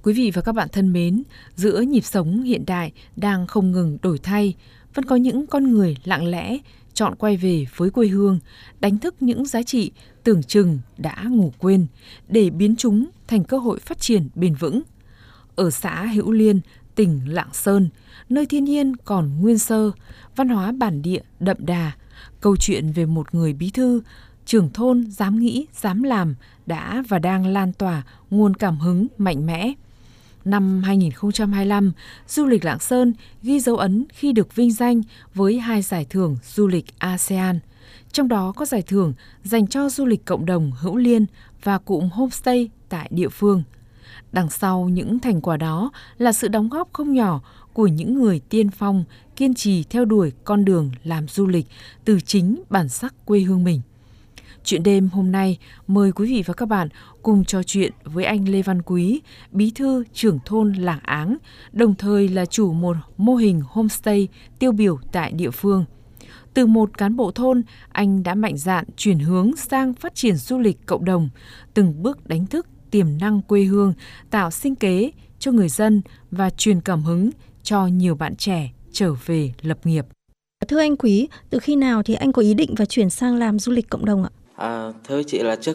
Quý vị và các bạn thân mến, giữa nhịp sống hiện đại đang không ngừng đổi thay, vẫn có những con người lặng lẽ chọn quay về với quê hương, đánh thức những giá trị tưởng chừng đã ngủ quên để biến chúng thành cơ hội phát triển bền vững. Ở xã Hữu Liên, tỉnh Lạng Sơn, nơi thiên nhiên còn nguyên sơ, văn hóa bản địa đậm đà, câu chuyện về một người bí thư, trưởng thôn dám nghĩ, dám làm đã và đang lan tỏa nguồn cảm hứng mạnh mẽ. Năm 2025, du lịch Lạng Sơn ghi dấu ấn khi được vinh danh với 2 giải thưởng du lịch ASEAN. Trong đó có giải thưởng dành cho du lịch cộng đồng Hữu Liên và cụm homestay tại địa phương. Đằng sau những thành quả đó là sự đóng góp không nhỏ của những người tiên phong kiên trì theo đuổi con đường làm du lịch từ chính bản sắc quê hương mình. Chuyện đêm hôm nay mời quý vị và các bạn cùng trò chuyện với anh Lê Văn Quý, bí thư trưởng thôn Làng Áng, đồng thời là chủ một mô hình homestay tiêu biểu tại địa phương. Từ một cán bộ thôn, anh đã mạnh dạn chuyển hướng sang phát triển du lịch cộng đồng, từng bước đánh thức tiềm năng quê hương, tạo sinh kế cho người dân và truyền cảm hứng cho nhiều bạn trẻ trở về lập nghiệp. Thưa anh Quý, từ khi nào thì anh có ý định và chuyển sang làm du lịch cộng đồng ạ? Thưa chị là trước